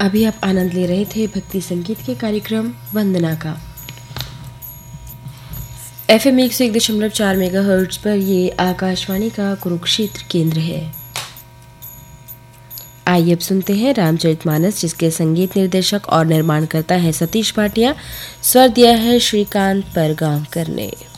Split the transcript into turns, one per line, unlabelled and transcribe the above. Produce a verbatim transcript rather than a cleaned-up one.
अभी आप आनंद ले रहे थे भक्ति संगीत के कार्यक्रम वंदना का। एफ एम एक सौ एक दशमलव चार मेगा हर्ट्ज पर ये आकाशवाणी का कुरुक्षेत्र केंद्र है। आइए अब सुनते हैं रामचरितमानस, जिसके संगीत निर्देशक और निर्माण करता है सतीश भाटिया। स्वर दिया है श्रीकांत परगांवकर ने।